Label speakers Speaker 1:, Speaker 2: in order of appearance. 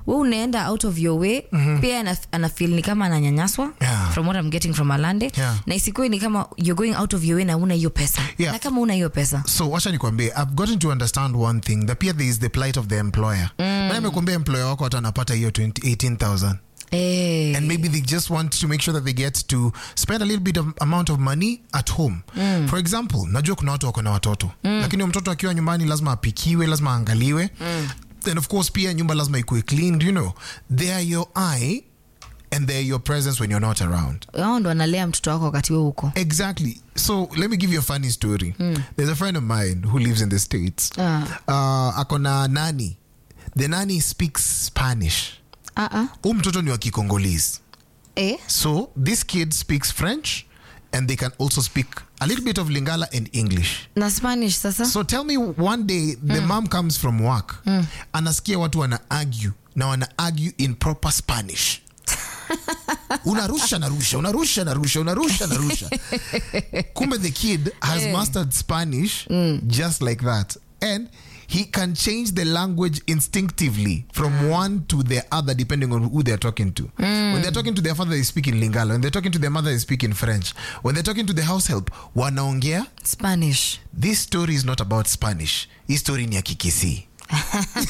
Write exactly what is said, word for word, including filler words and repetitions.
Speaker 1: wewe unaenda out of your way, mm-hmm. pia ana feel ni kama ananyanyaswa,
Speaker 2: yeah.
Speaker 1: from what I'm getting from Alande,
Speaker 2: yeah.
Speaker 1: na isikuwe ni kama you're going out of your way na una hiyo pesa,
Speaker 2: yeah.
Speaker 1: na kama una hiyo pesa.
Speaker 2: So wacha nikwambie, I've gotten to understand one thing, that pia there is the plight of the employer. Mm. Na nimekuambia employer wako hata anapata hiyo eighteen thousand.
Speaker 1: Hey.
Speaker 2: And maybe they just want to make sure that they get to spend a little bit of amount of money at home. Mm. For example, najua kuna watu wako na watoto, mm. lakini mtoto akiwa nyumbani lazima apikiwe, lazima angaliwe. Mm. And of course pia nyumba lazima ikuwe clean, you know. They are your eye and they're your presence when you're not around.
Speaker 1: Wao ndo wanalea mtoto wako wakati wewe uko.
Speaker 2: Exactly. So let me give you a funny story. Mm. There's a friend of mine who lives in the States. Uh. Uh, akona nani. The nanny speaks Spanish.
Speaker 1: Uh-uh.
Speaker 2: Huyu mtoto ni wa Kikongolese.
Speaker 1: Eh?
Speaker 2: So this kid speaks French and they can also speak a little bit of Lingala and English.
Speaker 1: Na Spanish sasa? So
Speaker 2: tell me, one day the mm. mom comes from work, mm. anasikia watu wana argue, na wana argue in proper Spanish. unarusha narusha unarusha narusha unarusha narusha kumbe the kid has yeah. mastered Spanish mm. just like that, and he can change the language instinctively from mm. one to the other depending on who they're talking to. Mm. When they're talking to their father, they speak in Lingala. When they're talking to their mother, they speak in French. When they're talking to the house help, wanaongea
Speaker 1: Spanish.
Speaker 2: This story is not about Spanish. His story ni ya Kikisi.